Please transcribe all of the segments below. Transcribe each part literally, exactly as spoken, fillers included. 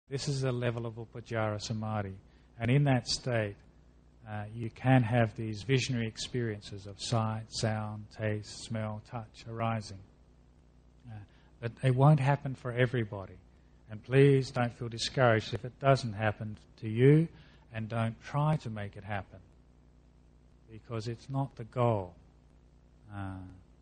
This is a level of Upacara Samadhi. And in that state, uh, you can have these visionary experiences of sight, sound, taste, smell, touch arising. Uh, but it won't happen for everybody. And please don't feel discouraged if it doesn't happen to you, and don't try to make it happen, because it's not the goal. Uh, uh,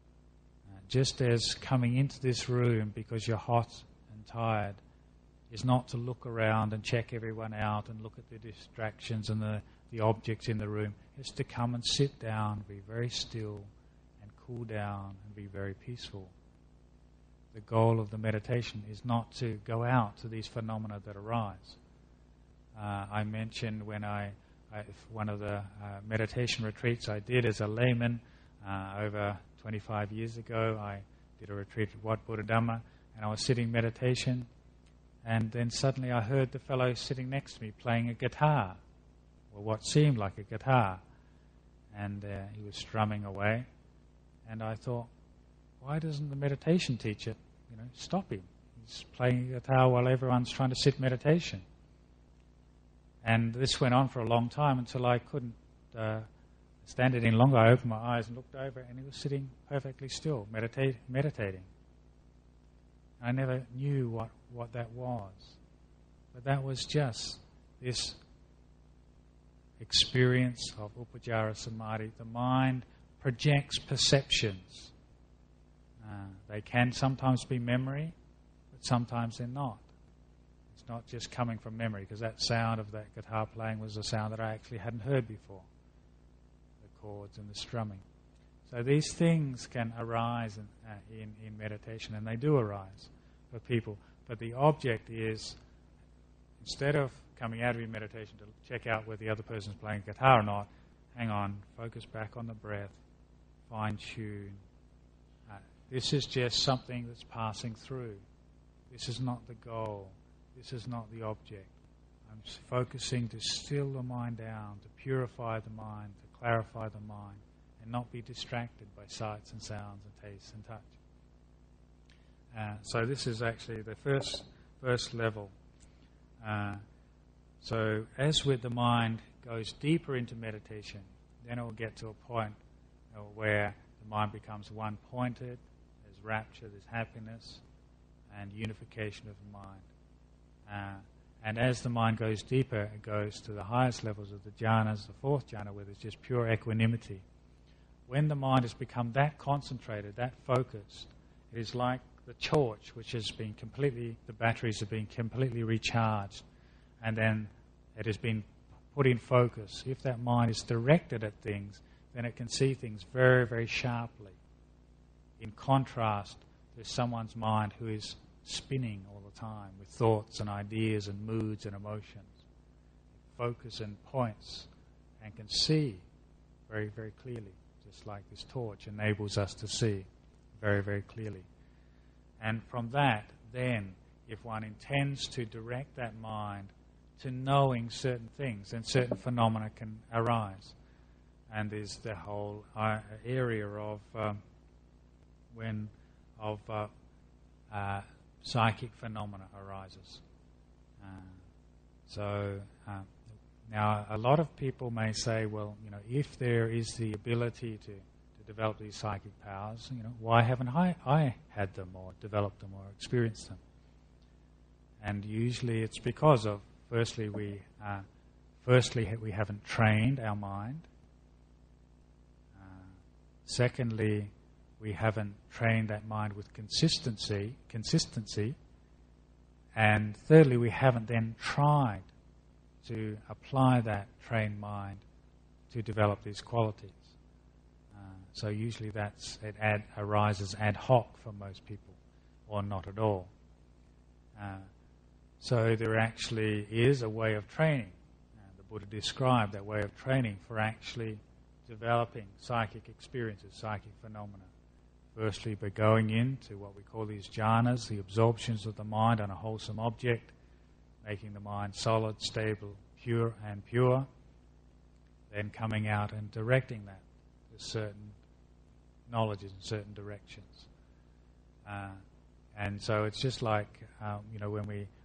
just as coming into this room because you're hot and tired is not to look around and check everyone out and look at the distractions and the, the objects in the room. It's to come and sit down, be very still and cool down and be very peaceful. The goal of the meditation is not to go out to these phenomena that arise. Uh, I mentioned when I, I one of the uh, meditation retreats I did as a layman uh, over twenty-five years ago, I did a retreat at Wat Buddha-Dhamma, and I was sitting meditation, and then suddenly I heard the fellow sitting next to me playing a guitar, or what seemed like a guitar, and uh, he was strumming away, and I thought, why doesn't the meditation teacher, you know, stop him? He's playing a guitar while everyone's trying to sit meditation. And this went on for a long time until I couldn't uh, stand it any longer. I opened my eyes and looked over, and he was sitting perfectly still, meditate, meditating. I never knew what, what that was. But that was just this experience of Upacara Samadhi. The mind projects perceptions. Uh, they can sometimes be memory, but sometimes they're not. It's not just coming from memory, because that sound of that guitar playing was a sound that I actually hadn't heard before, the chords and the strumming. So these things can arise in, uh, in, in meditation, and they do arise for people. But the object is, instead of coming out of your meditation to check out whether the other person's playing guitar or not, hang on, focus back on the breath, fine-tune. Uh, this is just something that's passing through. This is not the goal. This is not the object. I'm focusing to still the mind down, to purify the mind, to clarify the mind, and not be distracted by sights and sounds and tastes and touch. Uh, so this is actually the first first level. Uh, so as with the mind goes deeper into meditation, then it will get to a point, you know, where the mind becomes one-pointed, there's rapture, there's happiness, and unification of the mind. Uh, and as the mind goes deeper, it goes to the highest levels of the jhanas, the fourth jhana, where there's just pure equanimity. When the mind has become that concentrated, that focused, it is like the torch, which has been completely, the batteries have been completely recharged, and then it has been put in focus. If that mind is directed at things, then it can see things very, very sharply. In contrast, there's someone's mind who is spinning all the time with thoughts and ideas and moods and emotions. Focus and points and can see very, very clearly, just like this torch enables us to see very, very clearly. And from that, then, if one intends to direct that mind to knowing certain things, then certain phenomena can arise. And there's the whole uh, area of um, when of uh, uh, psychic phenomena arises. Uh, so uh, now a lot of people may say, well, you know, if there is the ability to, to develop these psychic powers, you know, why haven't I, I had them or developed them or experienced them? And usually it's because of, firstly, we uh, firstly we haven't trained our mind. Uh, secondly, we haven't trained that mind with consistency, consistency. And thirdly, we haven't then tried to apply that trained mind to develop these qualities. Uh, so usually that's it ad, arises ad hoc for most people, or not at all. Uh, so there actually is a way of training. Uh, the Buddha described that way of training for actually developing psychic experiences, psychic phenomena. Firstly, by going into what we call these jhanas, the absorptions of the mind on a wholesome object, making the mind solid, stable, pure and pure, then coming out and directing that to certain knowledges and certain directions. Uh, and so it's just like, um, you know, when we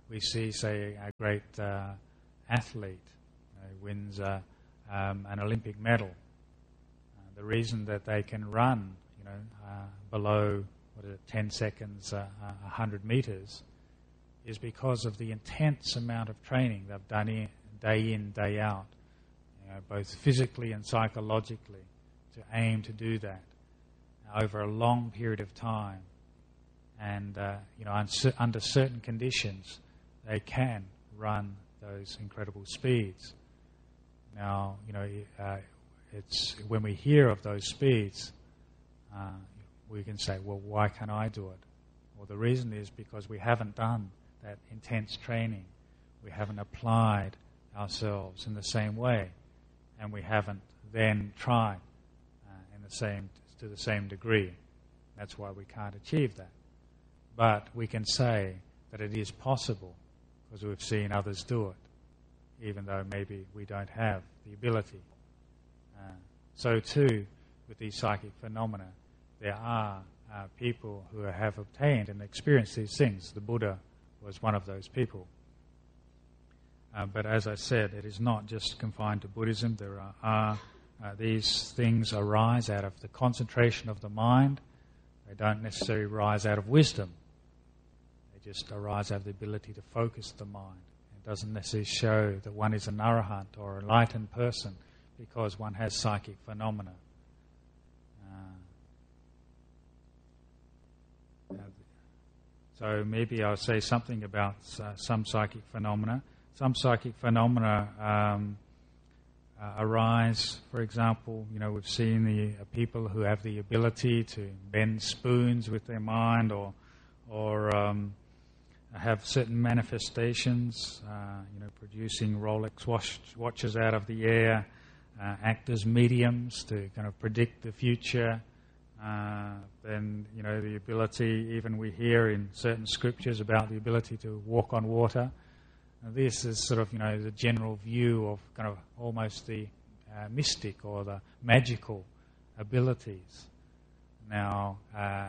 we see, say, a great uh, athlete you know, wins uh, um, an Olympic medal. Uh, the reason that they can run, you know, uh, below what is it, ten seconds, uh, uh, one hundred meters, is because of the intense amount of training they've done in, day in, day out, you know, both physically and psychologically, to aim to do that over a long period of time. And, uh, you know, un- under certain conditions, they can run those incredible speeds. Now, you know, uh, it's when we hear of those speeds, uh, we can say, well, why can't I do it? Well, the reason is because we haven't done that intense training. We haven't applied ourselves in the same way, and we haven't then tried uh, in the same to the same degree. That's why we can't achieve that. But we can say that it is possible because we've seen others do it, even though maybe we don't have the ability. Uh, so too, with these psychic phenomena, there are uh, people who have obtained and experienced these things. The Buddha was one of those people. Uh, but as I said, it is not just confined to Buddhism. There are, are uh, these things arise out of the concentration of the mind. They don't necessarily rise out of wisdom. They just arise out of the ability to focus the mind. It doesn't necessarily show that one is an arahant or an enlightened person because one has psychic phenomena. Uh, so maybe I'll say something about uh, some psychic phenomena. Some psychic phenomena um, uh, arise, for example, you know, we've seen the uh, people who have the ability to bend spoons with their mind, or or um, have certain manifestations, uh, you know, producing Rolex watch, watches out of the air, uh, act as mediums to kind of predict the future. Uh, then, you know, the ability, even we hear in certain scriptures about the ability to walk on water. Now, this is sort of, you know, the general view of kind of almost the uh, mystic or the magical abilities. Now, uh,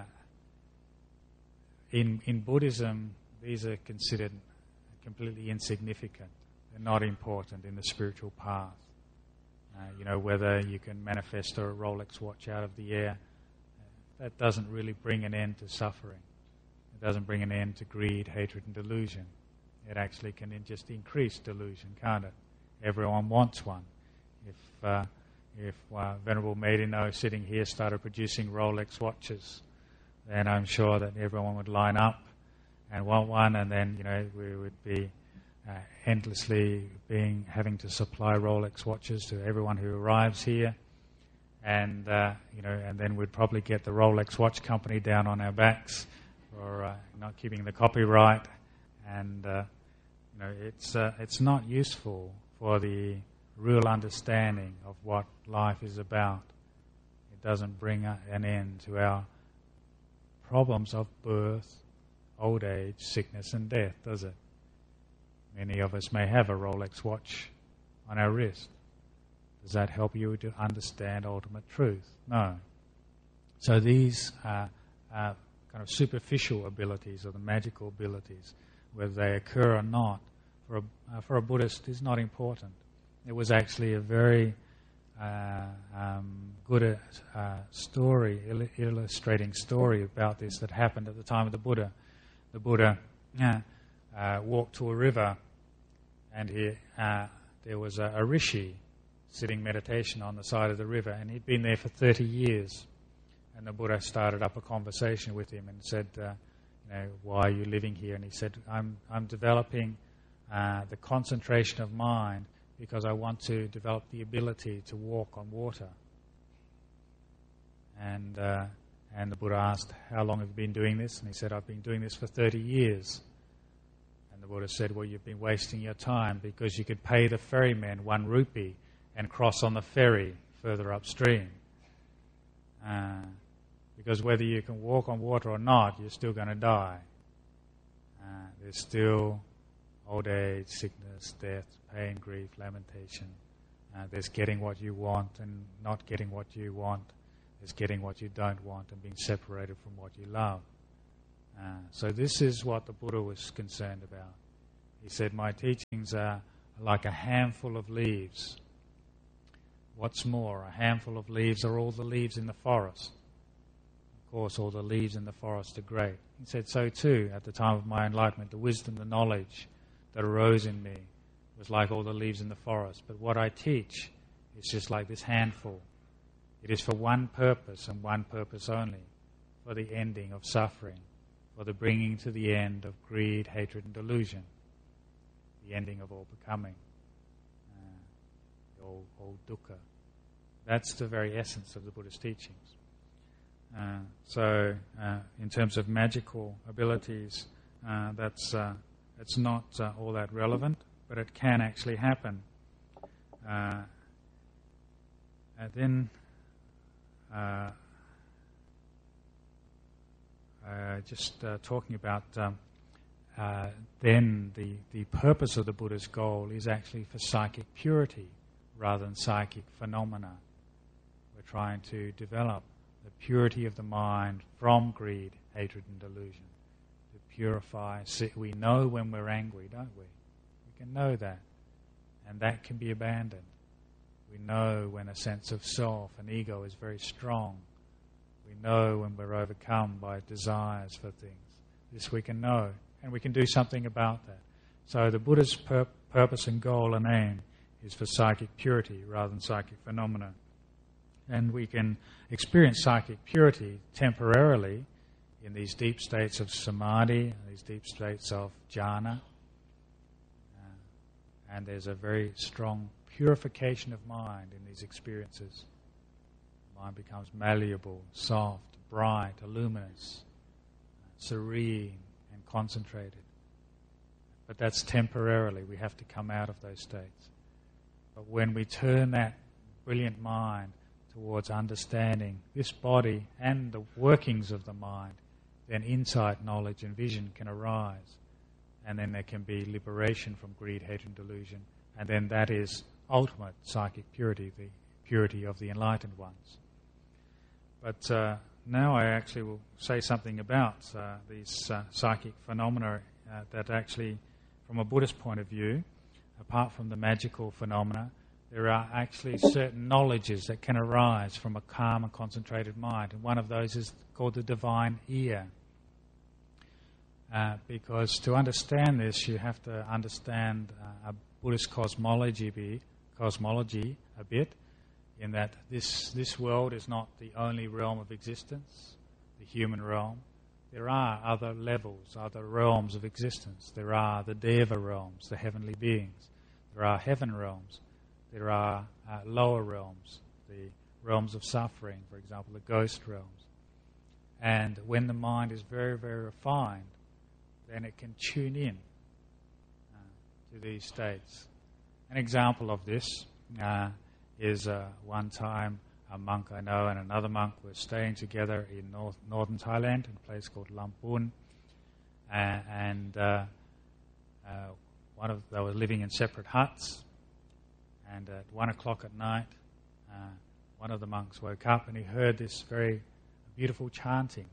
in in Buddhism, these are considered completely insignificant. They're not important in the spiritual path. Uh, you know, whether you can manifest a Rolex watch out of the air, that doesn't really bring an end to suffering. It doesn't bring an end to greed, hatred, and delusion. It actually can in just increase delusion, can't it? Everyone wants one. If uh, if uh, Venerable Maidino sitting here started producing Rolex watches, then I'm sure that everyone would line up and want one, and then, you know, we would be uh, endlessly being having to supply Rolex watches to everyone who arrives here. And, uh, you know, and then we'd probably get the Rolex watch company down on our backs for uh, not keeping the copyright. And, uh, you know, it's uh, it's not useful for the real understanding of what life is about. It doesn't bring a, an end to our problems of birth, old age, sickness, and death, does it? Many of us may have a Rolex watch on our wrist. Does that help you to understand ultimate truth? No. So these are, are kind of superficial abilities or the magical abilities, whether they occur or not, for a, uh, for a Buddhist is not important. It was actually a very uh, um, good uh, story, il- illustrating story about this that happened at the time of the Buddha. The Buddha uh, uh, walked to a river, and he, uh, there was a, a rishi sitting meditation on the side of the river, and he'd been there for thirty years. And the Buddha started up a conversation with him and said, uh, you know, why are you living here? And he said, I'm I'm developing uh, the concentration of mind because I want to develop the ability to walk on water. And uh, and the Buddha asked, how long have you been doing this? And he said, I've been doing this for thirty years. And the Buddha said, well, you've been wasting your time because you could pay the ferryman one rupee and cross on the ferry further upstream. Uh, because whether you can walk on water or not, you're still going to die. Uh, there's still old age, sickness, death, pain, grief, lamentation. Uh, there's getting what you want and not getting what you want. There's getting what you don't want and being separated from what you love. Uh, so this is what the Buddha was concerned about. He said, my teachings are like a handful of leaves. What's more, a handful of leaves are all the leaves in the forest. Of course, all the leaves in the forest are great. He said, so too, at the time of my enlightenment, the wisdom, the knowledge that arose in me was like all the leaves in the forest. But what I teach is just like this handful. It is for one purpose and one purpose only, for the ending of suffering, for the bringing to the end of greed, hatred, and delusion, the ending of all becoming, uh, all, all dukkha. That's the very essence of the Buddha's teachings. Uh, so, uh, in terms of magical abilities, uh, that's uh, it's not uh, all that relevant, but it can actually happen. Uh, and then, uh, uh, just uh, talking about um, uh, then the the purpose of the Buddha's goal is actually for psychic purity rather than psychic phenomena. We're trying to develop the purity of the mind from greed, hatred, and delusion. To purify, we know when we're angry, don't we? We can know that, and that can be abandoned. We know when a sense of self and ego is very strong. We know when we're overcome by desires for things. This we can know, and we can do something about that. So the Buddha's pur- purpose and goal and aim is for psychic purity rather than psychic phenomena. And we can experience psychic purity temporarily in these deep states of samadhi, these deep states of jhana. Uh, and there's a very strong purification of mind in these experiences. Mind becomes malleable, soft, bright, luminous, serene, and concentrated. But that's temporarily. We have to come out of those states. But when we turn that brilliant mind towards understanding this body and the workings of the mind, then insight, knowledge, and vision can arise. And then there can be liberation from greed, hatred, and delusion. And then that is ultimate psychic purity, the purity of the enlightened ones. But uh, now I actually will say something about uh, these uh, psychic phenomena uh, that actually, from a Buddhist point of view, apart from the magical phenomena, there are actually certain knowledges that can arise from a calm and concentrated mind. And one of those is called the divine ear. Uh, because to understand this, you have to understand uh, a Buddhist cosmology, be, cosmology a bit, in that this, this world is not the only realm of existence, the human realm. There are other levels, other realms of existence. There are the Deva realms, the heavenly beings. There are heaven realms. There are uh, lower realms, the realms of suffering, for example, the ghost realms. And when the mind is very, very refined, then it can tune in uh, to these states. An example of this uh, is uh, one time a monk I know and another monk were staying together in north, northern Thailand in a place called Lamphun. Uh, and uh, uh, one of they were living in separate huts. And at one o'clock at night, uh, one of the monks woke up and he heard this very beautiful chanting.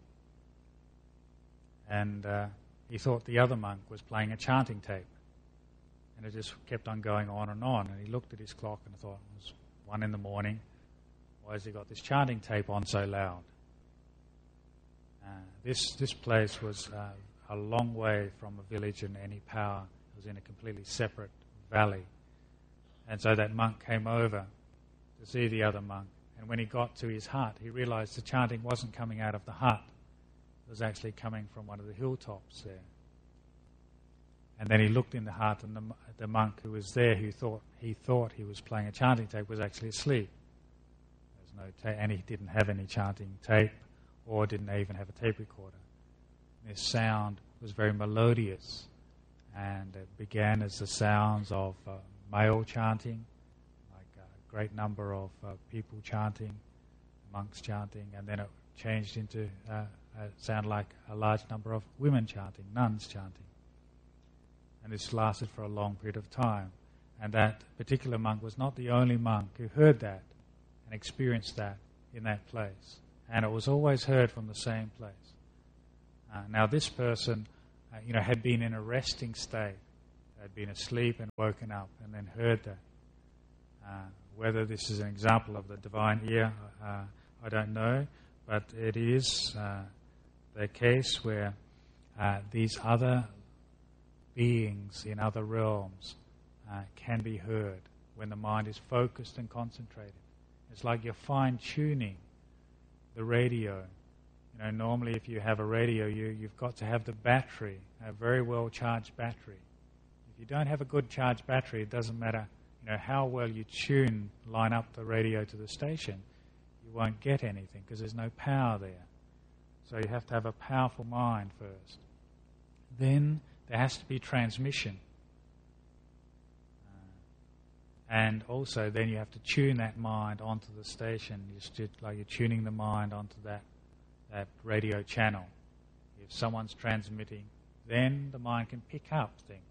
And uh, he thought the other monk was playing a chanting tape. And it just kept on going on and on. And he looked at his clock and thought, it was one in the morning. Why has he got this chanting tape on so loud? Uh, this this place was uh, a long way from a village and any power. It was in a completely separate valley. And so that monk came over to see the other monk. And when he got to his hut, he realized the chanting wasn't coming out of the hut. It was actually coming from one of the hilltops there. And then he looked in the hut, and the, the monk who was there, who thought he thought he was playing a chanting tape, was actually asleep. There's no ta- and he didn't have any chanting tape, or didn't even have a tape recorder. And his sound was very melodious, and it began as the sounds of uh, male chanting, like a great number of uh, people chanting, monks chanting, and then it changed into uh, a sound like a large number of women chanting, nuns chanting. And this lasted for a long period of time. And that particular monk was not the only monk who heard that and experienced that in that place. And it was always heard from the same place. Uh, now this person, uh, you know, had been in a resting state they'd been asleep and woken up and then heard that. Uh, whether this is an example of the divine ear, uh, I don't know, but it is uh, the case where uh, these other beings in other realms uh, can be heard when the mind is focused and concentrated. It's like you're fine-tuning the radio. You know, normally if you have a radio, you, you've got to have the battery, a very well-charged battery. If you don't have a good charged battery, it doesn't matter, you know, how well you tune, line up the radio to the station, you won't get anything because there's no power there. So you have to have a powerful mind first. Then there has to be transmission. Uh, and also then you have to tune that mind onto the station, just like you're tuning the mind onto that, that radio channel. If someone's transmitting, then the mind can pick up things.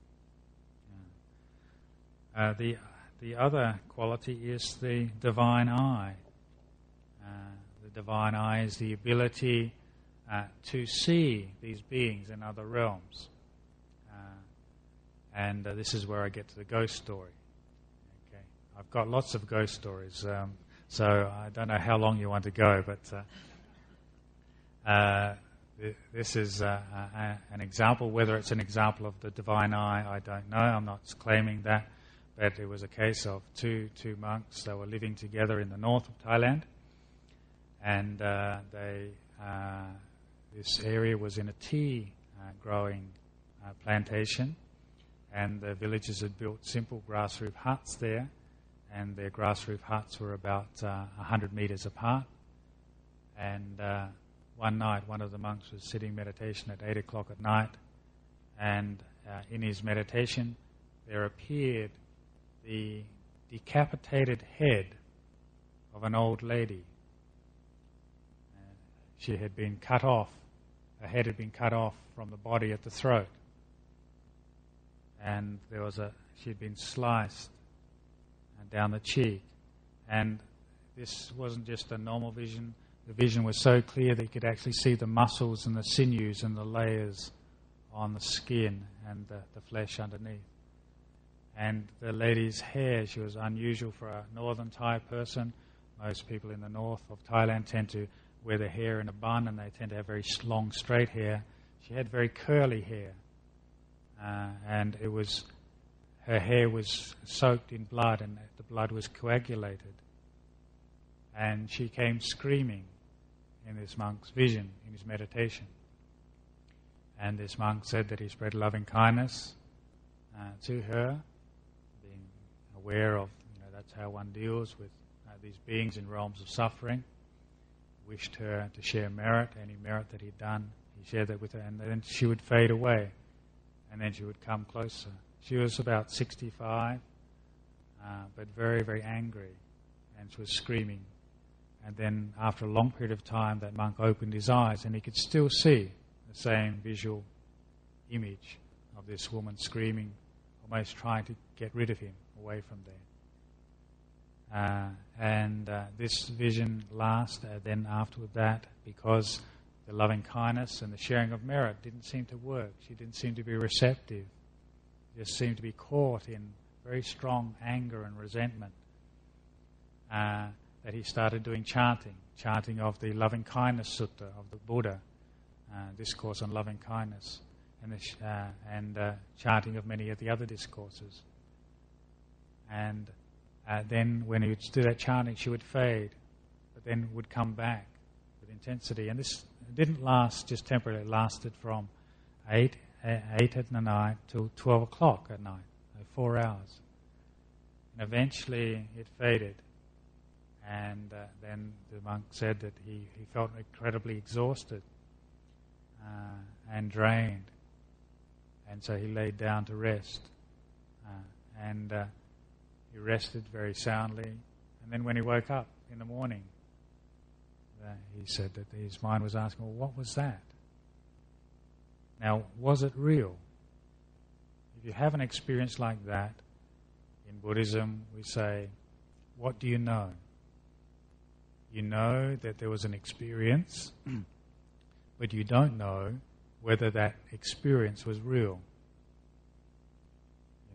Uh, the the other quality is the divine eye. Uh, the divine eye is the ability uh, to see these beings in other realms. Uh, and uh, this is where I get to the ghost story. Okay, I've got lots of ghost stories, um, so I don't know how long you want to go, but uh, uh, th- this is uh, uh, an example. Whether it's an example of the divine eye, I don't know. I'm not claiming that. But it was a case of two two monks that were living together in the north of Thailand, and uh, they uh, this area was in a tea uh, growing uh, plantation, and the villagers had built simple grass roof huts there, and their grass roof huts were about uh, one hundred meters apart. And uh, one night, one of the monks was sitting meditation at eight o'clock at night, and uh, in his meditation, there appeared the decapitated head of an old lady. Uh, she had been cut off. Her head had been cut off from the body at the throat. And there was a, she had been sliced uh, down the cheek. And this wasn't just a normal vision. The vision was so clear that you could actually see the muscles and the sinews and the layers on the skin and the, the flesh underneath. And the lady's hair, she was unusual for a northern Thai person. Most people in the north of Thailand tend to wear their hair in a bun, and they tend to have very long, straight hair. She had very curly hair, uh, and it was her hair was soaked in blood, and the blood was coagulated. And she came screaming in this monk's vision, in his meditation. And this monk said that he spread loving kindness uh, to her, aware of, you know, that's how one deals with uh, these beings in realms of suffering. Wished her to share merit, any merit that he'd done. He shared that with her, and then she would fade away, and then she would come closer. She was about sixty-five, uh, but very, very angry, and she was screaming. And then after a long period of time, that monk opened his eyes, and he could still see the same visual image of this woman screaming, almost trying to get rid of him away from there. Uh, and uh, this vision lasted uh, then after that, because the loving kindness and the sharing of merit didn't seem to work. She didn't seem to be receptive. She just seemed to be caught in very strong anger and resentment. Uh, that he started doing chanting, chanting of the Loving Kindness Sutta of the Buddha, uh, discourse on loving kindness, and, the sh- uh, and uh, chanting of many of the other discourses. And uh, then when he would do that chanting, she would fade, but then would come back with intensity. And this didn't last just temporarily. It lasted from eight, eight at night till twelve o'clock at night, so four hours. And eventually it faded. And uh, then the monk said that he, he felt incredibly exhausted uh, and drained. And so he laid down to rest. Uh, and uh, he rested very soundly. And then when he woke up in the morning, uh, he said that his mind was asking, well, what was that? Now, was it real? If you have an experience like that, in Buddhism we say, what do you know? You know that there was an experience, but you don't know whether that experience was real.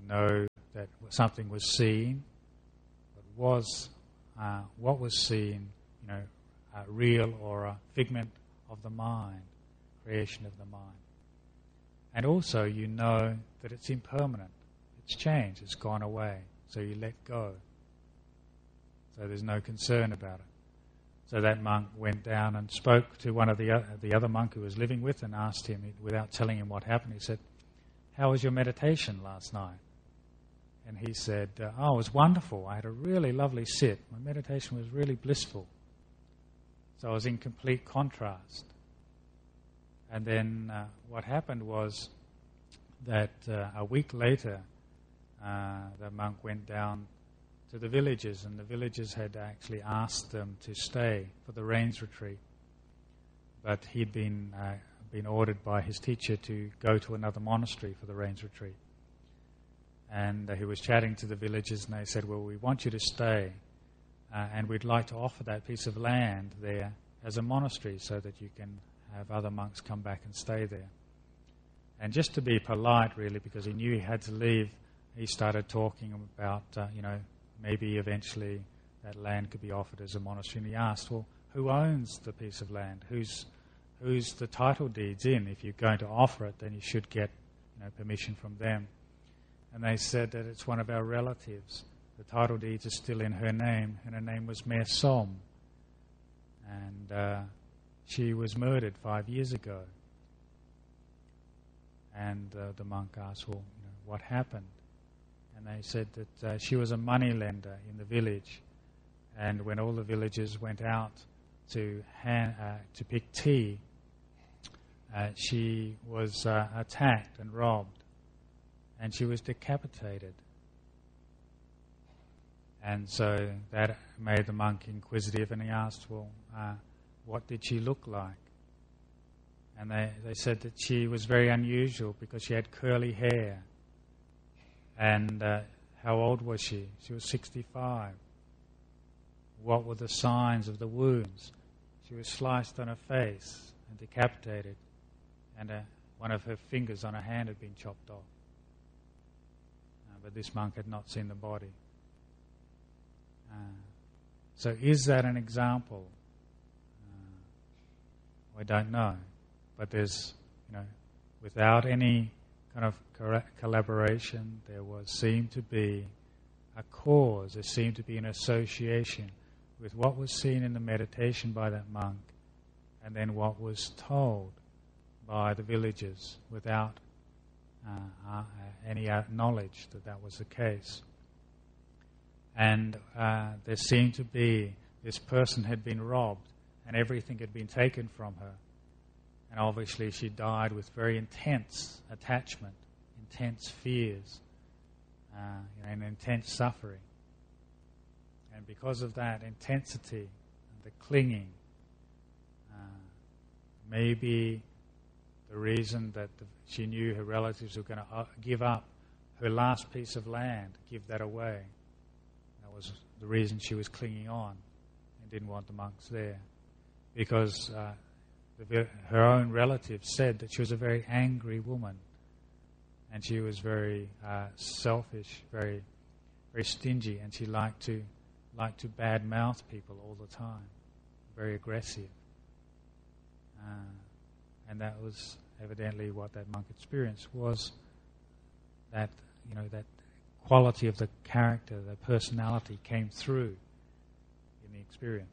know that something was seen, but was uh, what was seen, you know, uh, real or a figment of the mind, creation of the mind. And also you know that it's impermanent, it's changed, it's gone away, so you let go. So there's no concern about it. So that monk went down and spoke to one of the uh, the other monk who was living with and asked him, without telling him what happened, he said, "How was your meditation last night?" And he said, uh, "Oh, it was wonderful. I had a really lovely sit. My meditation was really blissful." So I was in complete contrast. And then uh, what happened was that uh, a week later, uh, the monk went down to the villagers, and the villagers had actually asked them to stay for the rains retreat. But he'd been uh, been ordered by his teacher to go to another monastery for the rains retreat. And uh, he was chatting to the villagers, and they said, "Well, we want you to stay, uh, and we'd like to offer that piece of land there as a monastery so that you can have other monks come back and stay there." And just to be polite, really, because he knew he had to leave, he started talking about, uh, you know, maybe eventually that land could be offered as a monastery. And he asked, "Well, who owns the piece of land? Who's who's the title deeds in? If you're going to offer it, then you should get, you know, permission from them." And they said that it's one of our relatives. The title deeds are still in her name, and her name was Mère Som. And uh, she was murdered five years ago. And uh, the monk asked, "Well, you know, what happened?" And they said that uh, she was a money lender in the village. And when all the villagers went out to hand, uh, to pick tea, uh, she was uh, attacked and robbed. And she was decapitated. And so that made the monk inquisitive, and he asked, "Well, uh, what did she look like?" And they, they said that she was very unusual because she had curly hair. And uh, how old was she? She was sixty-five. What were the signs of the wounds? She was sliced on her face and decapitated, and uh, one of her fingers on her hand had been chopped off. Uh, but this monk had not seen the body. Uh, so is that an example? Uh, I don't know. But there's, you know, without any kind of collaboration, there was seemed to be a cause, there seemed to be an association with what was seen in the meditation by that monk and then what was told by the villagers without uh, uh, any knowledge that that was the case. And uh, there seemed to be, this person had been robbed and everything had been taken from her. And obviously she died with very intense attachment, intense fears, uh, you know, and intense suffering. And because of that intensity, and the clinging, uh, maybe the reason that the, she knew her relatives were going to uh, give up her last piece of land, give that away. That was the reason she was clinging on and didn't want the monks there. Because uh, the, her own relatives said that she was a very angry woman, and she was very uh, selfish, very very stingy, and she liked to liked to badmouth people all the time, very aggressive. Uh, and that was evidently what that monk experienced, was that, you know, that quality of the character, the personality came through in the experience.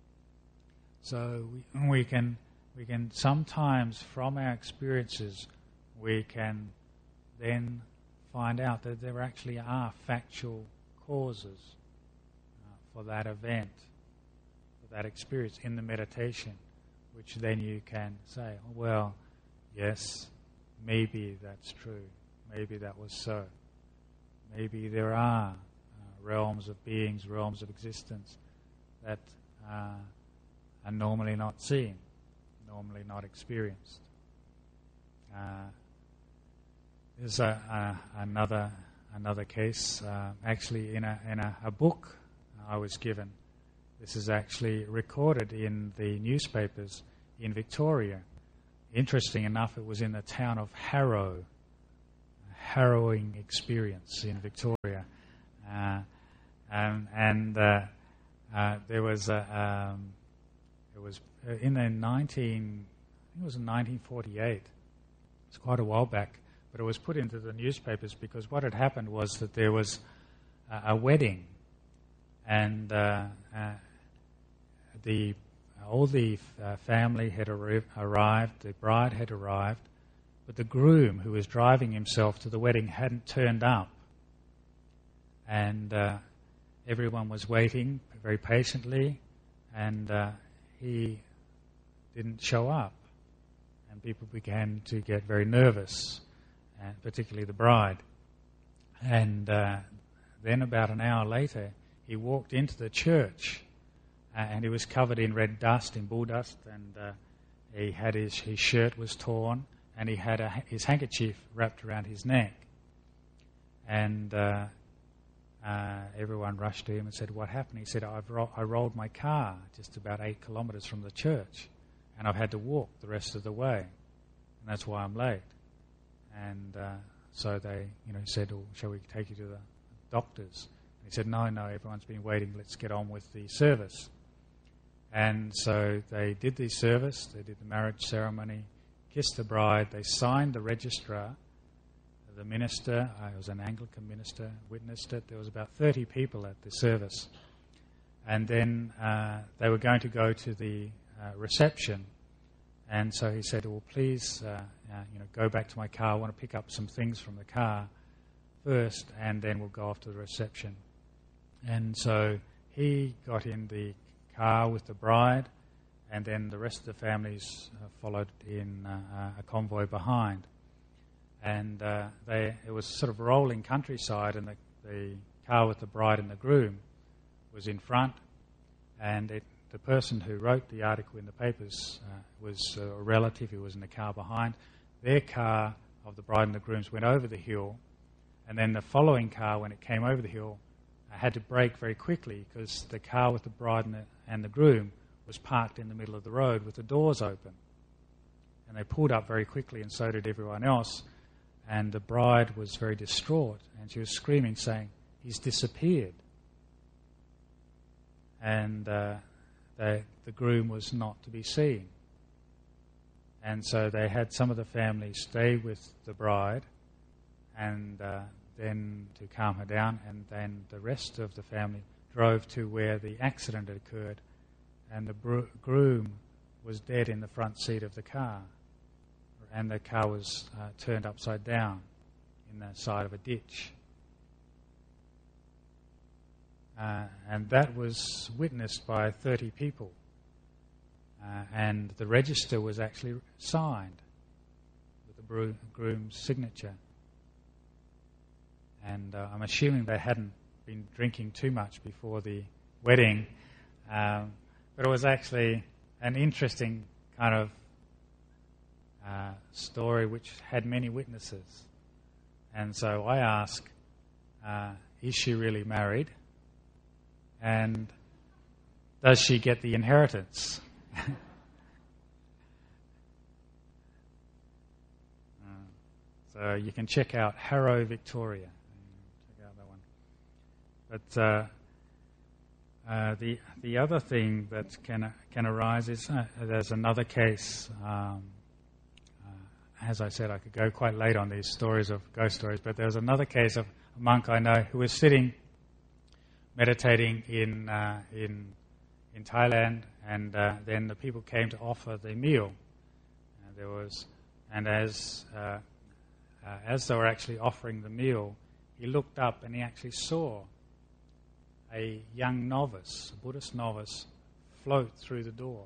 So we, we can we can sometimes, from our experiences, we can then find out that there actually are factual causes uh, for that event, for that experience in the meditation, which then you can say, oh, well, yes, maybe that's true. Maybe that was so. Maybe there are uh, realms of beings, realms of existence that uh, are normally not seen, normally not experienced. Uh, there's a, a, another another case, uh, actually in a in a, a book I was given. This is actually recorded in the newspapers in Victoria. Interesting enough, it was in the town of Harrow. harrowing experience in Victoria. Uh, um, and uh, uh, there was a, um, it was in the nineteen, I think it was in nineteen forty-eight. It's quite a while back, but it was put into the newspapers because what had happened was that there was a, a wedding, and uh, uh, the all the uh, family had arri- arrived, the bride had arrived, but the groom who was driving himself to the wedding hadn't turned up. And uh, everyone was waiting very patiently, and uh, he didn't show up. And people began to get very nervous, and particularly the bride. And uh, then about an hour later, he walked into the church, uh, and he was covered in red dust, in bull dust, and uh, he had his, his shirt was torn, and he had a, his handkerchief wrapped around his neck. And uh, uh, everyone rushed to him and said, "What happened?" He said, I've ro- I rolled my car just about eight kilometres from the church, and I've had to walk the rest of the way, and that's why I'm late. And uh, so they, you know, said, "Oh, shall we take you to the doctors?" And he said, "No, no, everyone's been waiting. Let's get on with the service." And so they did the service. They did the marriage ceremony, kissed the bride. They signed the registrar. The minister, I was an Anglican minister, witnessed it. There was about thirty people at the service. And then uh, they were going to go to the uh, reception. And so he said, "Well, please, uh, uh, you know, go back to my car. I want to pick up some things from the car first, and then we'll go off to the reception." And so he got in the car with the bride, and then the rest of the families uh, followed in uh, a convoy behind. And uh, they, it was sort of rolling countryside, and the, the car with the bride and the groom was in front, and it, the person who wrote the article in the papers uh, was a relative who was in the car behind. Their car of the bride and the grooms went over the hill, and then the following car, when it came over the hill, uh, had to brake very quickly because the car with the bride and the, and the groom was parked in the middle of the road with the doors open. And they pulled up very quickly, and so did everyone else. And the bride was very distraught, and she was screaming, saying, "He's disappeared." And uh, they, the groom was not to be seen. And so they had some of the family stay with the bride, and uh, then to calm her down, and then the rest of the family drove to where the accident had occurred, and the bro- groom was dead in the front seat of the car. And the car was uh, turned upside down in the side of a ditch. Uh, and that was witnessed by thirty people. Uh, and the register was actually signed with the bro- groom's signature. And uh, I'm assuming they hadn't been drinking too much before the wedding. Um, but it was actually an interesting kind of Uh, story which had many witnesses. And so I ask, uh, is she really married? And does she get the inheritance? uh, so you can check out Harrow, Victoria. Check out that one. But uh, uh, the the other thing that can can arise is uh, there's another case. Um, As I said, I could go quite late on these stories of ghost stories, but there was another case of a monk I know who was sitting, meditating in uh, in in Thailand, and uh, then the people came to offer the meal. And there was, and as uh, uh, as they were actually offering the meal, he looked up and he actually saw a young novice, a Buddhist novice, float through the door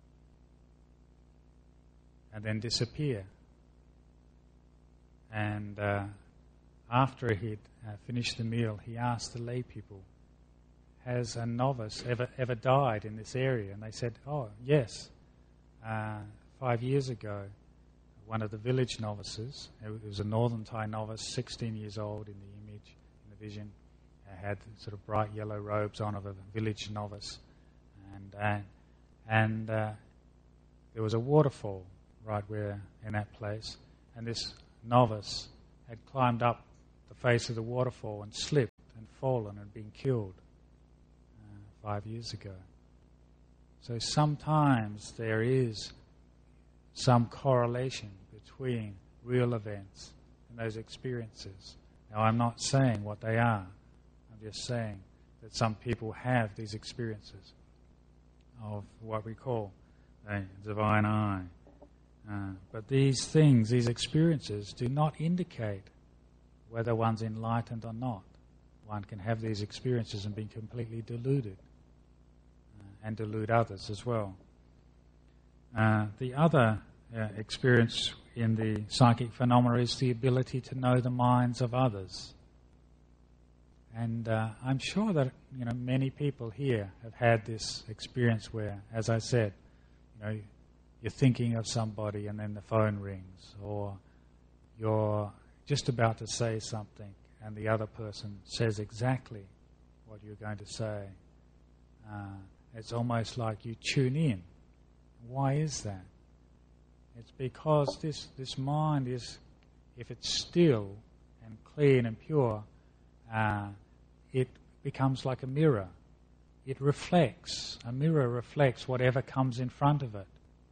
and then disappear. And uh, after he'd uh, finished the meal, he asked the lay people, "Has a novice ever ever died in this area?" And they said, "Oh, yes. Uh, five years ago, one of the village novices, it was a northern Thai novice, sixteen years old in the image, in the vision, uh, had sort of bright yellow robes on of a village novice. And, uh, and uh, there was a waterfall right where in that place, and this novice had climbed up the face of the waterfall and slipped and fallen and been killed uh, five years ago. So sometimes there is some correlation between real events and those experiences. Now, I'm not saying what they are. I'm just saying that some people have these experiences of what we call a divine eye. Uh, but these things, these experiences, do not indicate whether one's enlightened or not. One can have these experiences and be completely deluded uh, and delude others as well. Uh, the other uh, experience in the psychic phenomena is the ability to know the minds of others. And uh, I'm sure that you know many people here have had this experience where, as I said, you know, you're thinking of somebody and then the phone rings, or you're just about to say something and the other person says exactly what you're going to say. Uh, it's almost like you tune in. Why is that? It's because this, this mind is, if it's still and clean and pure, uh, it becomes like a mirror. It reflects. A mirror reflects whatever comes in front of it.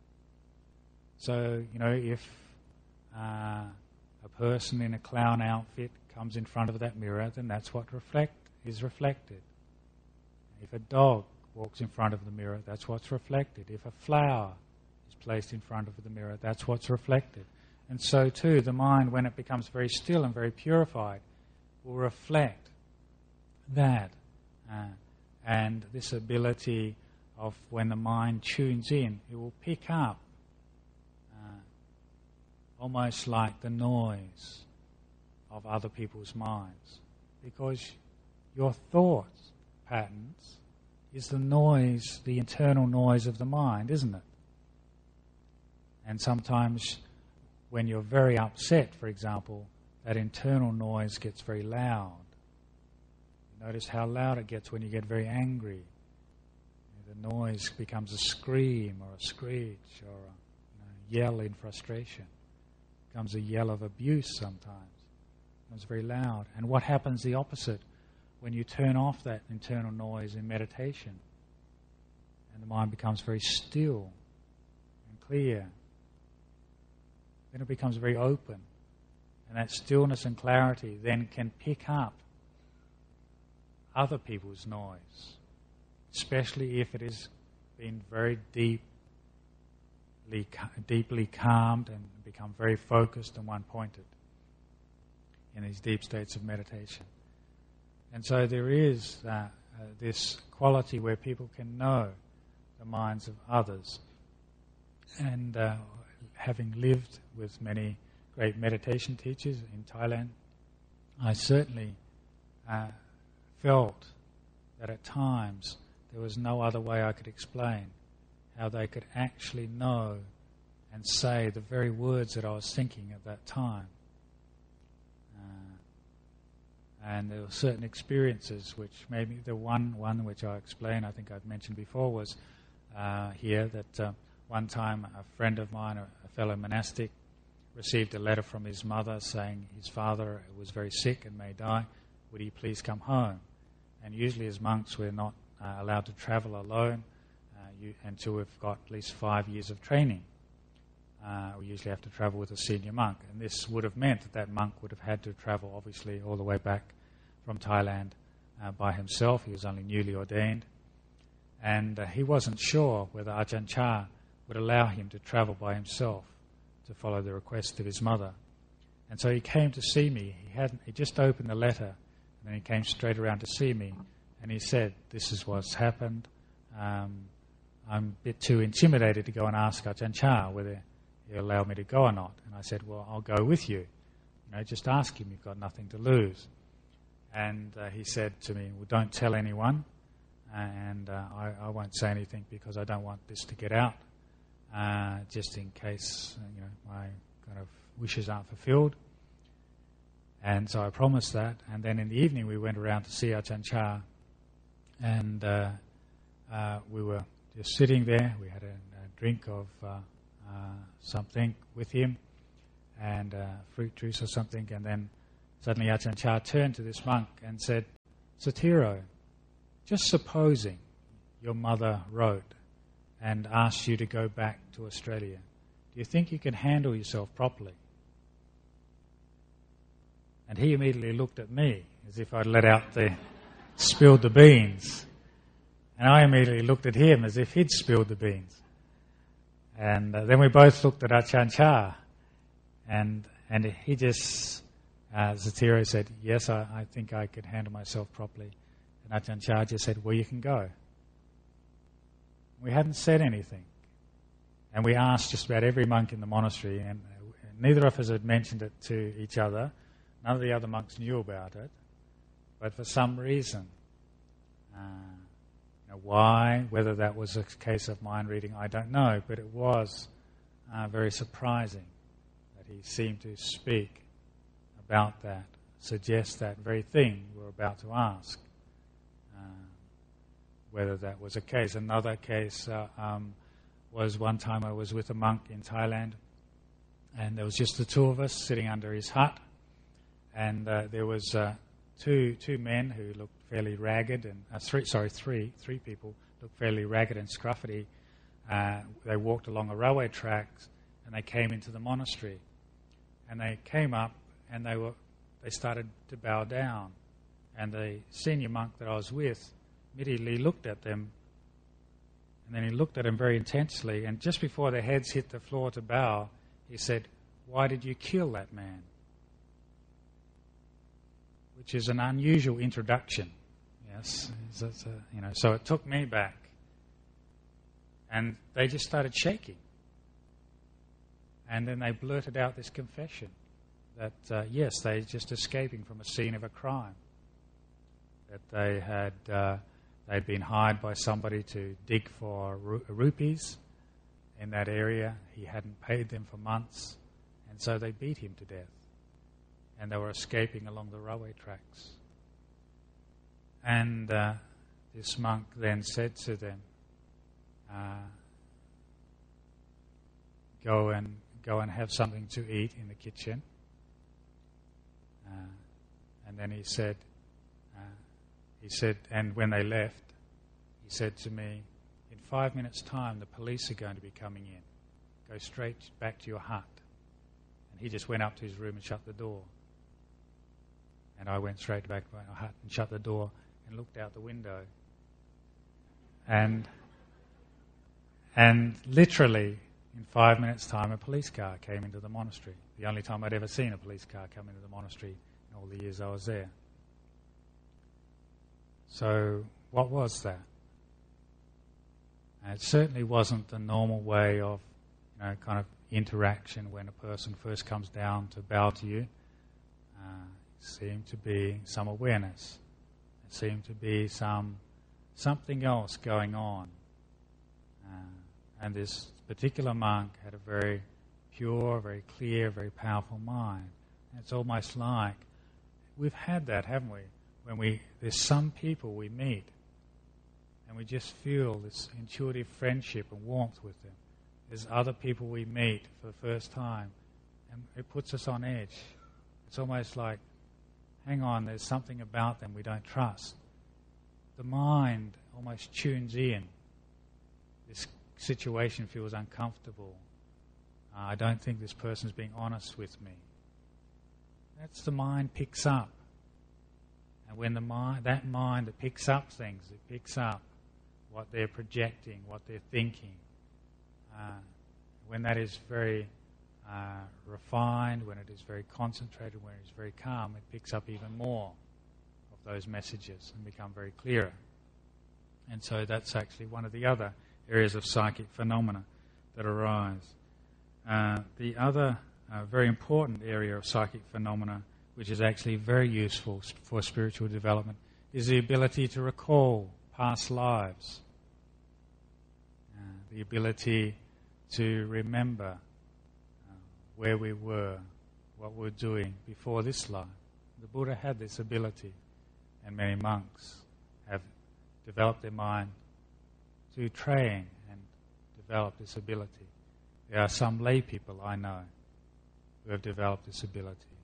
So, you know, if uh, a person in a clown outfit comes in front of that mirror, then that's what reflect is reflected. If a dog walks in front of the mirror, that's what's reflected. If a flower is placed in front of the mirror, that's what's reflected. And so too, the mind, when it becomes very still and very purified, will reflect that. Uh, and this ability of when the mind tunes in, it will pick up uh, almost like the noise of other people's minds. Because your thoughts patterns is the noise, the internal noise of the mind, isn't it? And sometimes when you're very upset, for example, that internal noise gets very loud. You notice how loud it gets when you get very angry. The noise becomes a scream or a screech or a you know, yell in frustration. It becomes a yell of abuse sometimes. It becomes very loud. And what happens the opposite? When you turn off that internal noise in meditation and the mind becomes very still and clear, then it becomes very open. And that stillness and clarity then can pick up other people's noise, especially if it has been very deeply, deeply calmed and become very focused and one-pointed in these deep states of meditation. And so there is uh, uh, this quality where people can know the minds of others. And uh, having lived with many great meditation teachers in Thailand, I certainly uh, felt that at times there was no other way I could explain how they could actually know and say the very words that I was thinking at that time. And there were certain experiences which maybe the one one which I explained, I think I've mentioned before, was uh, here that uh, one time a friend of mine, a, a fellow monastic, received a letter from his mother saying his father was very sick and may die. Would he please come home? And usually as monks we're not uh, allowed to travel alone uh, you, until we've got at least five years of training. Uh, we usually have to travel with a senior monk, and this would have meant that that monk would have had to travel, obviously, all the way back from Thailand uh, by himself. He was only newly ordained, and uh, he wasn't sure whether Ajahn Chah would allow him to travel by himself to follow the request of his mother. And so he came to see me. He hadn't. He just opened the letter, and then he came straight around to see me, and he said, "This is what's happened. Um, I'm a bit too intimidated to go and ask Ajahn Chah whether he'll allow me to go or not." And I said, "Well, I'll go with you. You know, just ask him. You've got nothing to lose." And uh, he said to me, "Well, don't tell anyone, and uh, I, I won't say anything because I don't want this to get out, uh, just in case uh, you know my kind of wishes aren't fulfilled." And so I promised that. And then in the evening we went around to see Ajahn Chah, and uh, uh, we were just sitting there. We had a, a drink of Uh, something with him and uh, fruit juice or something, and then suddenly Ajahn Chah turned to this monk and said, Satiro, just supposing your mother wrote and asked you to go back to Australia, do you think you can handle yourself properly? And he immediately looked at me as if I'd let out the, spilled the beans. And I immediately looked at him as if he'd spilled the beans. And uh, then we both looked at Ajahn Chah. And, and he just, uh, Satiro said, yes, I, I think I could handle myself properly. And Ajahn Chah just said, well, you can go. We hadn't said anything. And we asked just about every monk in the monastery, and neither of us had mentioned it to each other. None of the other monks knew about it. But for some reason, uh, you know, why, whether that was a case of mind reading, I don't know. But it was uh, very surprising that he seemed to speak about that, suggest that very thing we're about to ask. Uh, whether that was a case. Another case uh, um, was one time I was with a monk in Thailand, and there was just the two of us sitting under his hut, and uh, there was uh, two two men who looked fairly ragged, and uh, three sorry three three people looked fairly ragged and scruffy. Uh, they walked along a railway tracks, and they came into the monastery, and they came up, and they were they started to bow down, and the senior monk that I was with immediately looked at them, and then he looked at them very intensely, and just before their heads hit the floor to bow, he said, "Why did you kill that man?" Which is an unusual introduction. Yes, it's, it's a, you know. So it took me back, and they just started shaking, and then they blurted out this confession that uh, yes, they just escaping from a scene of a crime, that they had. Uh, They'd been hired by somebody to dig for ru- rupees in that area. He hadn't paid them for months, and so they beat him to death. And they were escaping along the railway tracks. And uh, this monk then said to them, uh, "Go and go and have something to eat in the kitchen." Uh, and then he said. He said, and when they left, he said to me, in five minutes' time, the police are going to be coming in. Go straight back to your hut. And he just went up to his room and shut the door. And I went straight back to my hut and shut the door and looked out the window. And, and literally, in five minutes' time, a police car came into the monastery. The only time I'd ever seen a police car come into the monastery in all the years I was there. So, what was that? And it certainly wasn't the normal way of, you know, kind of interaction when a person first comes down to bow to you. Uh, it seemed to be some awareness. It seemed to be some something else going on. Uh, and this particular monk had a very pure, very clear, very powerful mind. And it's almost like we've had that, haven't we? When we, there's some people we meet and we just feel this intuitive friendship and warmth with them. There's other people we meet for the first time and it puts us on edge. It's almost like, hang on, there's something about them we don't trust. The mind almost tunes in. This situation feels uncomfortable. Uh, I don't think this person's being honest with me. That's the mind picks up. And when the mind, that mind that picks up things, it picks up what they're projecting, what they're thinking. Uh, when that is very uh, refined, when it is very concentrated, when it is very calm, it picks up even more of those messages and become very clearer. And so that's actually one of the other areas of psychic phenomena that arise. Uh, the other uh, very important area of psychic phenomena, which is actually very useful for spiritual development, is the ability to recall past lives. Uh, the ability to remember uh, where we were, what we were doing before this life. The Buddha had this ability, and many monks have developed their mind to train and develop this ability. There are some lay people I know who have developed this ability.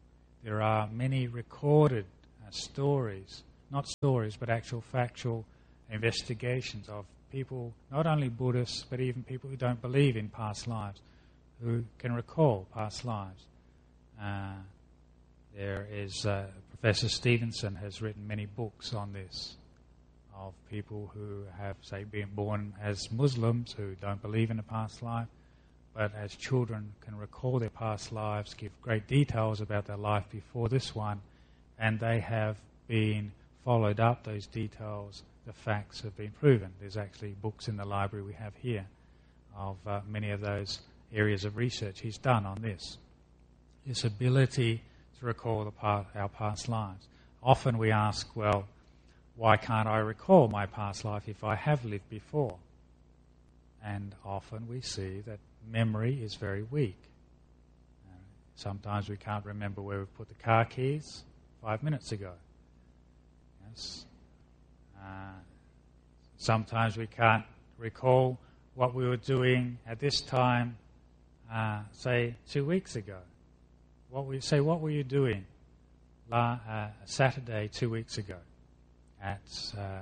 there are many recorded uh, stories, not stories, but actual factual investigations of people, not only Buddhists, but even people who don't believe in past lives, who can recall past lives. Uh, there is, uh, Professor Stevenson has written many books on this, of people who have, say, been born as Muslims who don't believe in a past life, but as children can recall their past lives, give great details about their life before this one, and they have been followed up, those details, the facts have been proven. There's actually books in the library we have here of uh, many of those areas of research he's done on this. This ability to recall the part, our past lives. Often we ask, well, why can't I recall my past life if I have lived before? And often we see that memory is very weak. Uh, sometimes we can't remember where we put the car keys five minutes ago. Yes. Uh, sometimes we can't recall what we were doing at this time, uh, say, two weeks ago. What we say, what were you doing la, uh, Saturday two weeks ago at uh,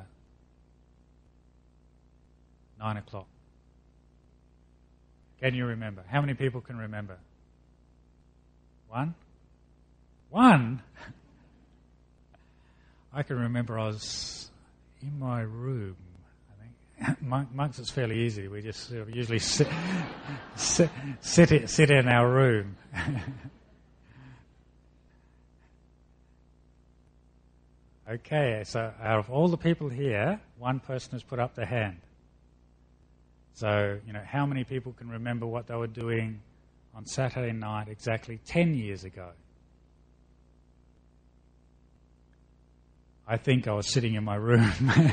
nine o'clock? Can you remember? How many people can remember? One? One? I can remember I was in my room. I think monks it's fairly easy. We just sort of usually sit, sit, sit, sit in our room. Okay, so out of all the people here, one person has put up their hand. So, you know, how many people can remember what they were doing on Saturday night exactly ten years ago? I think I was sitting in my room.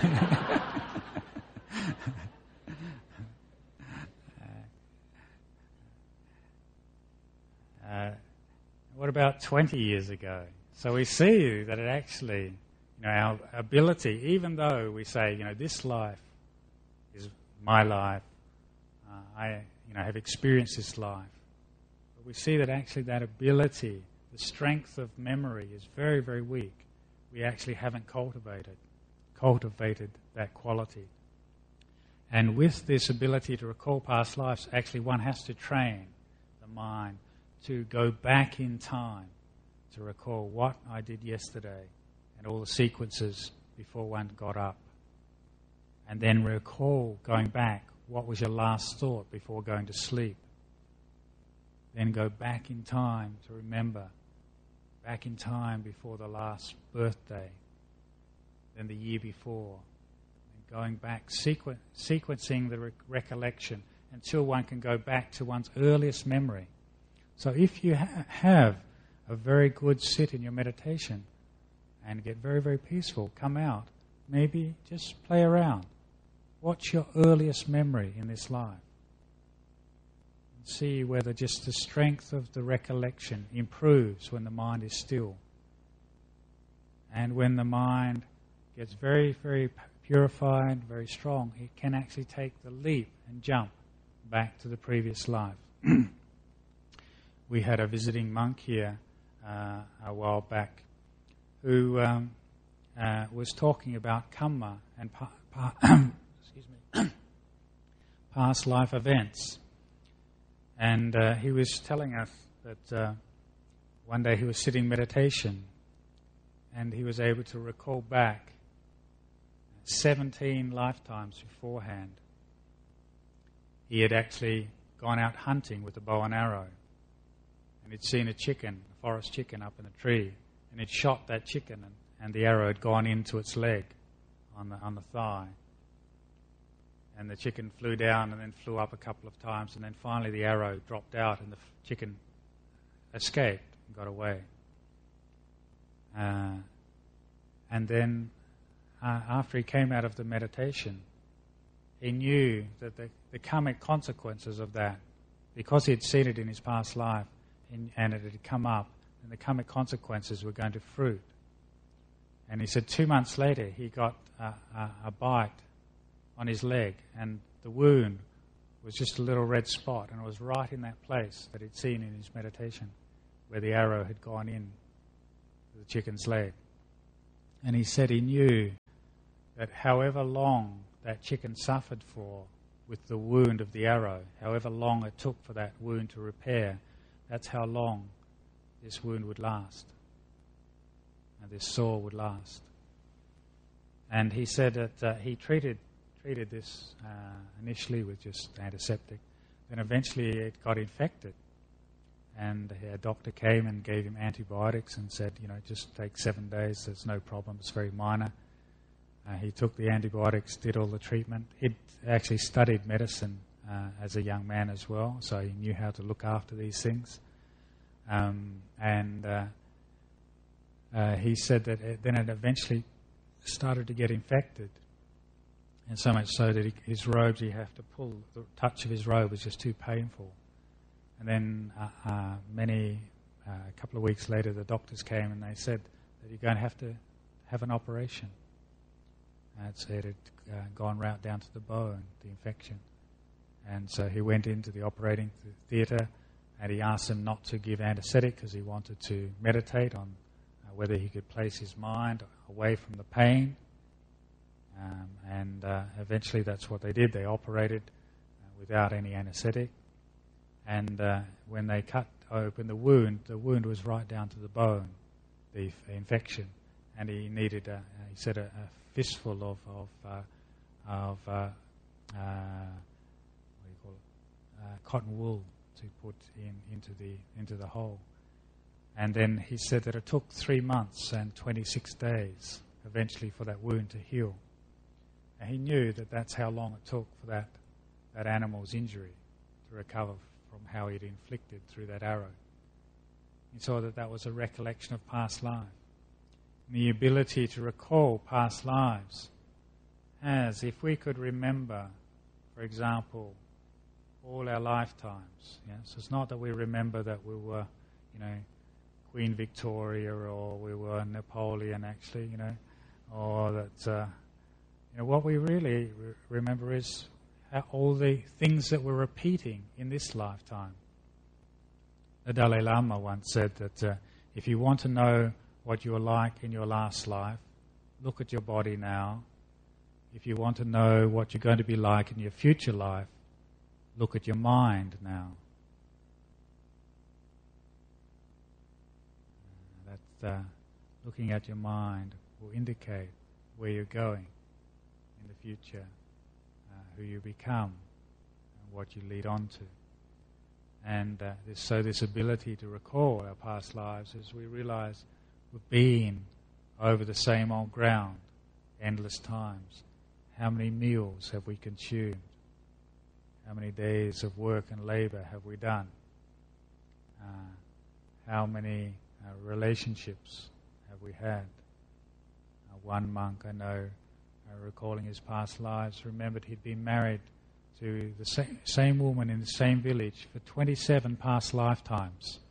uh, what about twenty years ago? So we see that it actually, you know, our ability, even though we say, you know, this life is my life, uh, I, you know, have experienced this life, but we see that actually that ability, the strength of memory is very, very weak. We actually haven't cultivated, cultivated that quality. And with this ability to recall past lives, actually one has to train the mind to go back in time to recall what I did yesterday and all the sequences before one got up. And then recall, going back, what was your last thought before going to sleep. Then go back in time to remember, back in time before the last birthday, then the year before, and going back, sequen- sequencing the re- recollection until one can go back to one's earliest memory. So if you ha- have a very good sit in your meditation and get very, very peaceful, come out, maybe just play around. What's your earliest memory in this life? And see whether just the strength of the recollection improves when the mind is still. And when the mind gets very, very purified, very strong, it can actually take the leap and jump back to the previous life. We had a visiting monk here uh, a while back who um, uh, was talking about karma and pa- pa- excuse me, past life events. And uh, he was telling us that uh, one day he was sitting meditation and he was able to recall back seventeen lifetimes beforehand. He had actually gone out hunting with a bow and arrow. And he'd seen a chicken, a forest chicken up in a tree, and he'd shot that chicken, and, and the arrow had gone into its leg on the on the thigh. And the chicken flew down and then flew up a couple of times, and then finally the arrow dropped out and the f- chicken escaped and got away. Uh, and then uh, after he came out of the meditation, he knew that the, the karmic consequences of that, because he had seen it in his past life, In, and it had come up, and the karmic consequences were going to fruit. And he said two months later he got a, a, a bite on his leg, and the wound was just a little red spot, and it was right in that place that he'd seen in his meditation, where the arrow had gone in the chicken's leg. And he said he knew that however long that chicken suffered for with the wound of the arrow, however long it took for that wound to repair, that's how long this wound would last, and this sore would last. And he said that uh, he treated treated this uh, initially with just antiseptic. Then eventually it got infected. And a doctor came and gave him antibiotics and said, you know, just take seven days, there's no problem, it's very minor. Uh, he took the antibiotics, did all the treatment. He'd actually studied medicine uh, as a young man as well, so he knew how to look after these things. Um, and uh, uh, he said that it, then it eventually started to get infected. And so much so that he, his robes, he have to pull, the touch of his robe was just too painful. And then uh, uh, many, uh, a couple of weeks later, the doctors came and they said that you're going to have to have an operation. And so it had uh, gone right down to the bone, the infection. And so he went into the operating theatre and he asked them not to give anaesthetic because he wanted to meditate on uh, whether he could place his mind away from the pain. Um, and uh, eventually that's what they did. They operated uh, without any anaesthetic. And uh, when they cut open the wound, the wound was right down to the bone, the f- infection. And he needed, a, he said, a, a fistful of of, uh, of uh, uh, what do you call it? Uh, cotton wool to put in into the into the hole. And then he said that it took three months and twenty-six days eventually for that wound to heal. And he knew that that's how long it took for that, that animal's injury to recover from how he'd inflicted through that arrow. He saw that that was a recollection of past life. And the ability to recall past lives as if we could remember, for example, all our lifetimes. Yeah? So it's not that we remember that we were, you know, Queen Victoria or we were Napoleon actually, you know, or that... Uh, You know, what we really re- remember is how all the things that we're repeating in this lifetime. The Dalai Lama once said that uh, if you want to know what you were like in your last life, look at your body now. If you want to know what you're going to be like in your future life, look at your mind now. Uh, that uh, looking at your mind will indicate where you're going in the future, uh, who you become, and what you lead on to. And uh, this, so this ability to recall our past lives as we realize we've been over the same old ground endless times. How many meals have we consumed? How many days of work and labor have we done? Uh, how many uh, relationships have we had? Uh, one monk I know, Uh, recalling his past lives, remembered he'd been married to the sa- same woman in the same village for twenty-seven past lifetimes.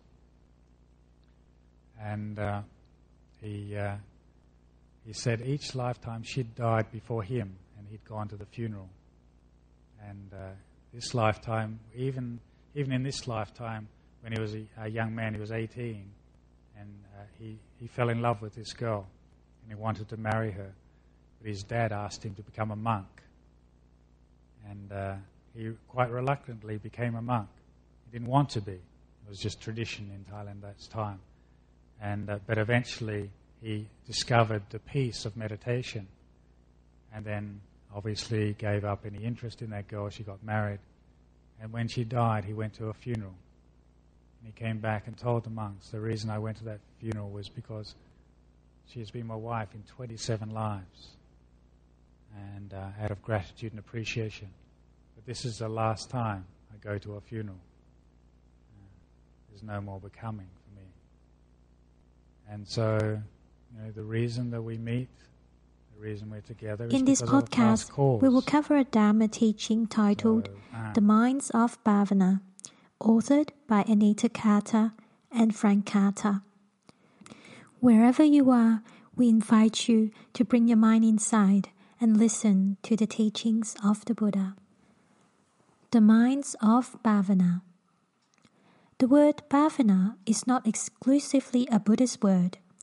And uh, he uh, he said each lifetime she'd died before him and he'd gone to the funeral. And uh, this lifetime, even even in this lifetime, when he was a, a young man, he was eighteen, and uh, he, he fell in love with this girl and he wanted to marry her. But his dad asked him to become a monk. And uh, he quite reluctantly became a monk. He didn't want to be. It was just tradition in Thailand at that time. And uh, but eventually he discovered the peace of meditation. And then obviously gave up any interest in that girl. She got married. And when she died, he went to a funeral. And he came back and told the monks, the reason I went to that funeral was because she has been my wife in twenty-seven lives. And uh, out of gratitude and appreciation. But this is the last time I go to a funeral. Uh, there's no more becoming for me. And so, you know, the reason that we meet, the reason we're together is in this because podcast, of a past cause. We will cover a Dharma teaching titled so, uh, The Minds of Bhavana, authored by Anita Carter and Frank Carter. Wherever you are, we invite you to bring your mind inside and listen to the teachings of the Buddha. The Minds of Bhavana. The word Bhavana is not exclusively a Buddhist word.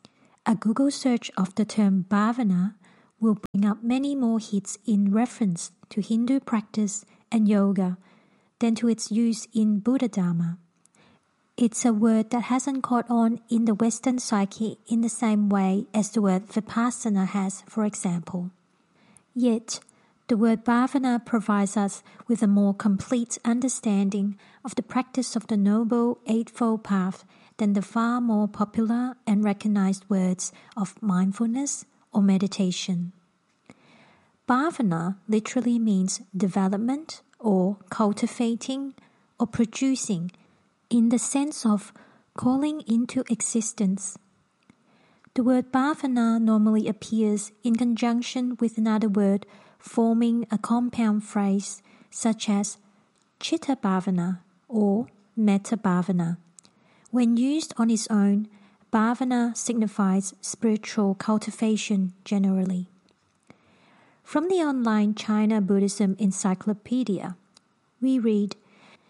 A Google search of the term bhavana will bring up many more hits in reference to Hindu practice and yoga than to its use in Buddha Dharma. It's a word that hasn't caught on in the Western psyche in the same way as the word vipassana has, for example. Yet, the word bhavana provides us with a more complete understanding of the practice of the Noble Eightfold Path than the far more popular and recognized words of mindfulness or meditation. Bhavana literally means development or cultivating or producing in the sense of calling into existence. The word bhavana normally appears in conjunction with another word forming a compound phrase such as chitta bhavana or metta bhavana. When used on its own, bhavana signifies spiritual cultivation generally. From the online China Buddhism Encyclopedia, we read,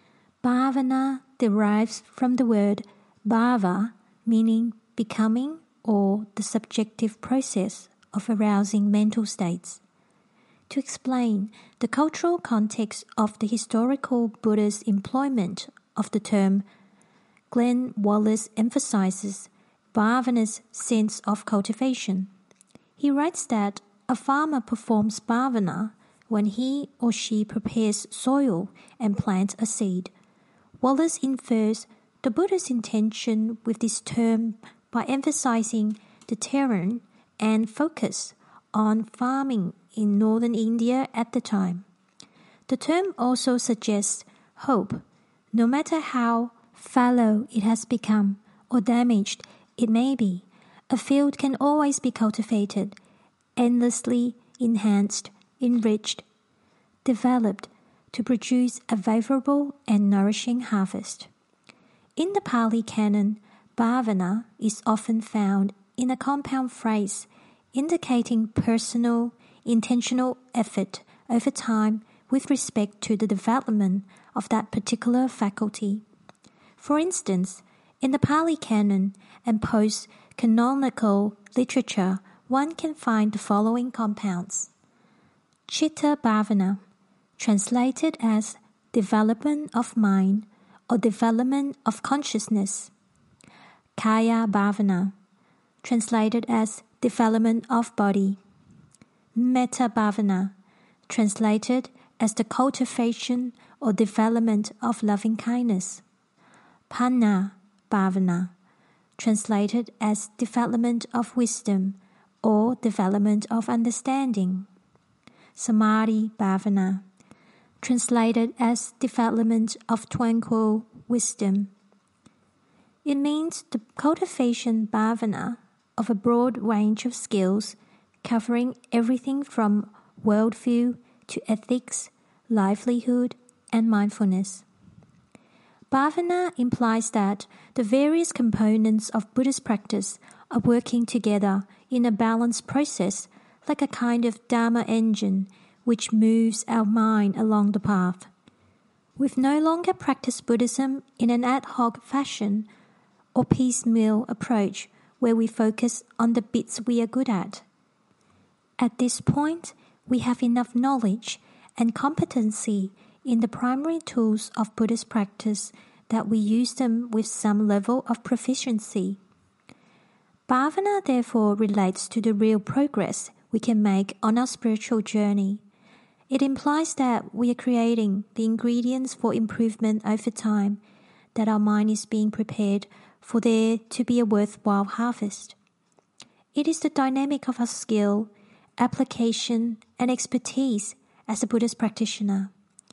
bhavana derives from the word bhava, meaning becoming or the subjective process of arousing mental states. To explain the cultural context of the historical Buddha's employment of the term, Glenn Wallace emphasizes bhavana's sense of cultivation. He writes that a farmer performs bhavana when he or she prepares soil and plants a seed. Wallace infers the Buddha's intention with this term by emphasizing the terrain and focus on farming in northern India at the time. The term also suggests hope. No matter how fallow it has become or damaged it may be, a field can always be cultivated, endlessly enhanced, enriched, developed to produce a favorable and nourishing harvest. In the Pali Canon, bhavana is often found in a compound phrase indicating personal, intentional effort over time with respect to the development of that particular faculty. For instance, in the Pali Canon and post-canonical literature, one can find the following compounds. Chitta bhavana, translated as development of mind or development of consciousness. Kaya bhavana, translated as development of body. Metta bhavana, translated as the cultivation or development of loving kindness. Panna bhavana, translated as development of wisdom or development of understanding. Samadhi bhavana, translated as development of tranquil wisdom. It means the cultivation bhavana of a broad range of skills covering everything from worldview to ethics, livelihood, and mindfulness. Bhavana implies that the various components of Buddhist practice are working together in a balanced process like a kind of Dharma engine which moves our mind along the path. We no longer practice Buddhism in an ad hoc fashion or piecemeal approach where we focus on the bits we are good at. At this point, we have enough knowledge and competency in the primary tools of Buddhist practice that we use them with some level of proficiency. Bhavana therefore relates to the real progress we can make on our spiritual journey. It implies that we are creating the ingredients for improvement over time, that our mind is being prepared for there to be a worthwhile harvest. It is the dynamic of our skill, application, and expertise as a Buddhist practitioner.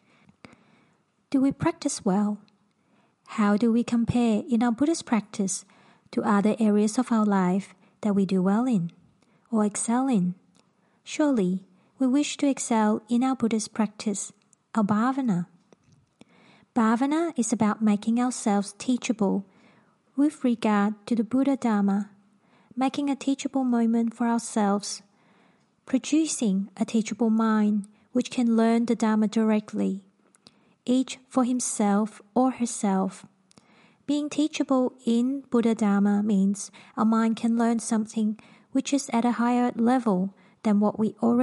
Do we practice well? How do we compare in our Buddhist practice to other areas of our life that we do well in or excel in? Surely, we wish to excel in our Buddhist practice, our bhavana. Bhavana is about making ourselves teachable with regard to the Buddha Dharma, making a teachable moment for ourselves, producing a teachable mind which can learn the Dharma directly, each for himself or herself, Being teachable in Buddha Dharma means our mind can learn something which is at a higher level than what we already